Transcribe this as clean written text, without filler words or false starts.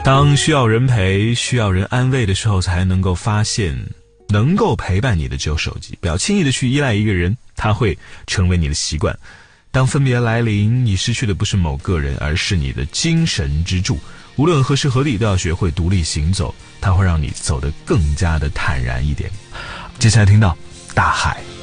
当需要人陪，需要人安慰的时候，才能够发现能够陪伴你的只有手机。不要轻易的去依赖一个人，他会成为你的习惯。当分别来临，你失去的不是某个人，而是你的精神支柱。无论何时何地，都要学会独立行走，它会让你走得更加的坦然一点。接下来听到大海。